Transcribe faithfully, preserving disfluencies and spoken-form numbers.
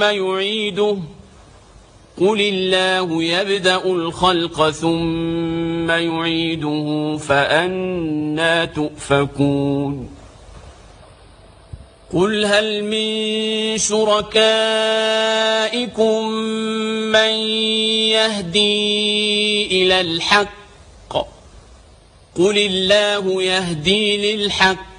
يعيده قل الله يبدأ الخلق ثم يعيده فأنى تؤفكون قل هل من شركائكم من يهدي إلى الحق قل الله يهدي للحق